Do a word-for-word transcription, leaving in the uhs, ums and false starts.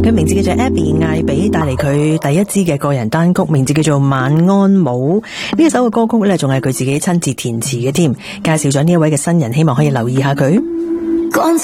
佢名字叫做 Abby 艾比，帶嚟佢第一支嘅個人單曲，名字叫做晚安舞。呢一首嘅歌曲咧，仲係佢自己親自填詞嘅添。介紹咗呢一位嘅新人，希望可以留意下佢。